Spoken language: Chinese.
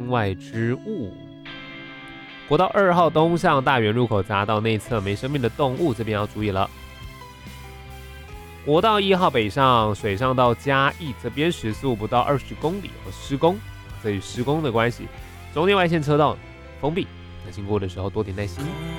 外之物。国道2号东向大园入口匝道内侧没生命的动物，这边要注意了。国道1号北上水上到嘉义这边时速不到20公里，施工，这与施工的关系，中间外线车道封闭，那经过的时候多点耐心。